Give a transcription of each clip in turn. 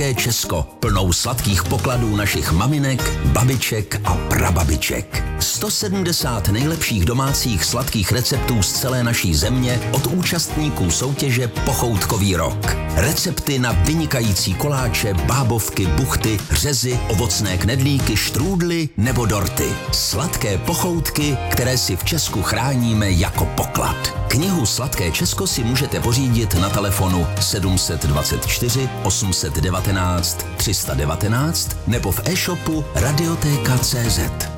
sladké Česko, plnou sladkých pokladů našich maminek, babiček a prababiček. 170 nejlepších domácích sladkých receptů z celé naší země od účastníků soutěže Pochoutkový rok. Recepty na vynikající koláče, bábovky, buchty, řezy, ovocné knedlíky, štrůdly nebo dorty. Sladké pochoutky, které si v Česku chráníme jako poklad. Knihu Sladké Česko si můžete pořídit na telefonu 724 819 319 nebo v e-shopu Radioteka.cz.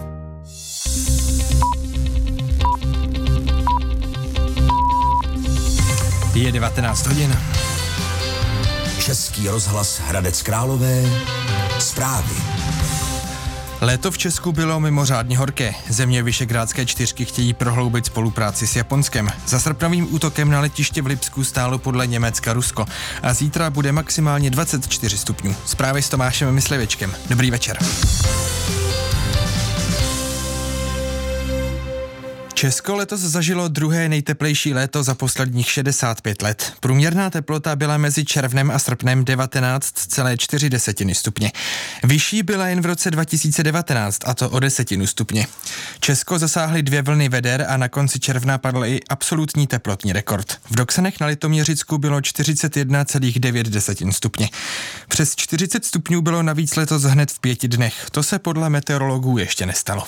Je 19 hodin. Český rozhlas Hradec Králové. Zprávy. Léto v Česku bylo mimořádně horké. Země Visegrádské čtyřky chtějí prohloubit spolupráci s Japonskem. Za srpnovým útokem na letiště v Lipsku stálo podle Německa Rusko. A zítra bude maximálně 24 stupňů. Zprávy s Tomášem Myslivečkem. Dobrý večer. Česko letos zažilo druhé nejteplejší léto za posledních 65 let. Průměrná teplota byla mezi červnem a srpnem 19,4 stupně. Vyšší byla jen v roce 2019, a to o 10 stupně. Česko zasáhly 2 vlny veder a na konci června padl i absolutní teplotní rekord. V Doksanech na Litoměřicku bylo 41,9 stupně. Přes 40 stupňů bylo navíc letos hned v 5 dnech. To se podle meteorologů ještě nestalo.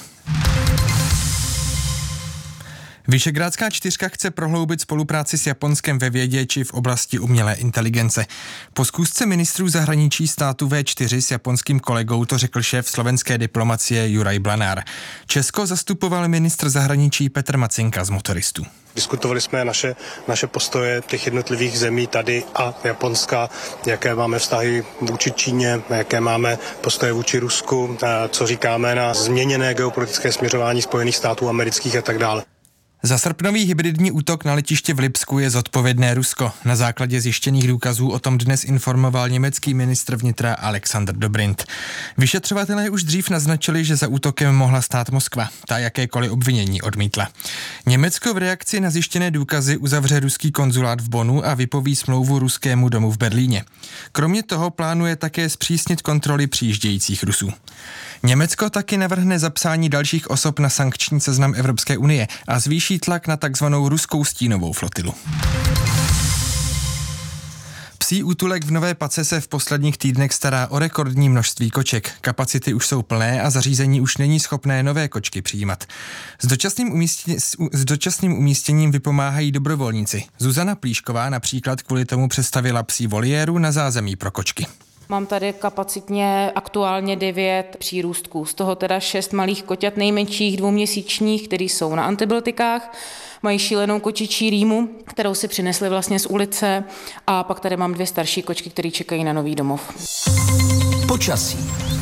Visegrádská čtyřka chce prohloubit spolupráci s Japonskem ve vědě či v oblasti umělé inteligence. Po schůzce ministrů zahraničí státu V4 s japonským kolegou to řekl šéf slovenské diplomacie Juraj Blanár. Česko zastupoval ministr zahraničí Petr Macinka z Motoristů. Diskutovali jsme naše postoje těch jednotlivých zemí tady a Japonska, jaké máme vztahy vůči Číně, jaké máme postoje vůči Rusku, co říkáme na změněné geopolitické směřování Spojených států amerických a tak dále. Za srpnový hybridní útok na letiště v Lipsku je zodpovědné Rusko. Na základě zjištěných důkazů o tom dnes informoval německý ministr vnitra Alexander Dobrindt. Vyšetřovatelé už dřív naznačili, že za útokem mohla stát Moskva. Ta jakékoliv obvinění odmítla. Německo v reakci na zjištěné důkazy uzavře ruský konzulát v Bonnu a vypoví smlouvu ruskému domu v Berlíně. Kromě toho plánuje také zpřísnit kontroly přijíždějících Rusů. Německo taky navrhne zapsání dalších osob na sankční seznam Evropské unie a zvýší tlak na takzvanou ruskou stínovou flotilu. Psí útulek v Nové Pace se v posledních týdnech stará o rekordní množství koček. Kapacity už jsou plné a zařízení už není schopné nové kočky přijímat. S dočasným umístěním vypomáhají dobrovolníci. Zuzana Plíšková například kvůli tomu přestavila psí voliéru na zázemí pro kočky. Mám tady kapacitně aktuálně 9 přírůstků, z toho teda 6 malých koťat nejmenších 2měsíčních, který jsou na antibiotikách, mají šílenou kočičí rýmu, kterou si přinesli vlastně z ulice, a pak tady mám 2 starší kočky, které čekají na nový domov. Počasí.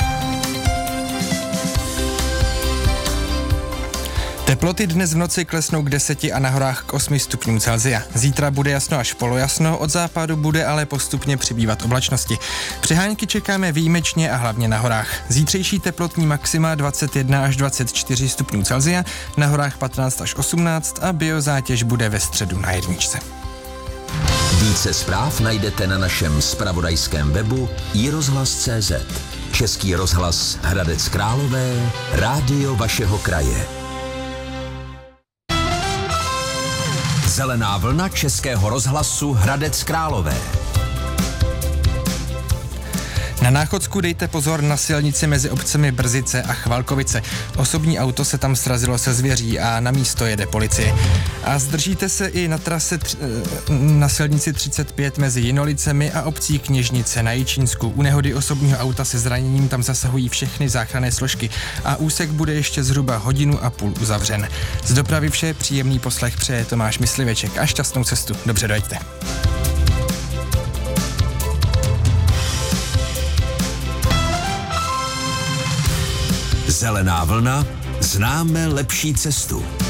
Teploty dnes v noci klesnou k 10 a na horách k 8 stupňům Celsia. Zítra bude jasno až polojasno, od západu bude ale postupně přibývat oblačnosti. Přehánky čekáme výjimečně a hlavně na horách. Zítřejší teplotní maxima 21 až 24 stupňů Celsia, na horách 15 až 18 a biozátěž bude ve středu na 1. Více zpráv najdete na našem zpravodajském webu iRozhlas.cz. Český rozhlas Hradec Králové, rádio vašeho kraje. Zelená vlna Českého rozhlasu Hradec Králové. Na Náchodsku dejte pozor na silnici mezi obcemi Brzice a Chvalkovice. Osobní auto se tam srazilo se zvěří a na místo jede policie. A zdržíte se i na trase na silnici 35 mezi Jinolicemi a obcí Kněžnice na Jičínsku. U nehody osobního auta se zraněním tam zasahují všechny záchranné složky a úsek bude ještě zhruba 1,5 hodiny uzavřen. Z dopravy vše, příjemný poslech přeje Tomáš Mysliveček a šťastnou cestu. Dobře dojeďte. Zelená vlna, známe lepší cestu.